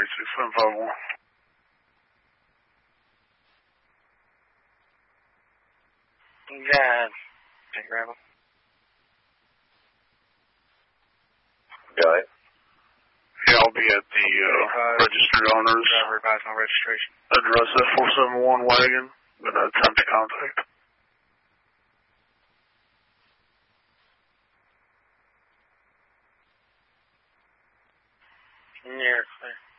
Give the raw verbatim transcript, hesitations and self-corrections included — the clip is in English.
eight six seven five one. God. Take grab him. Got it. Yeah, I'll be at the uh, registered owners. Driver advised on registration. Address at four seven one Wagon. But uh, attempt to contact. Near clear.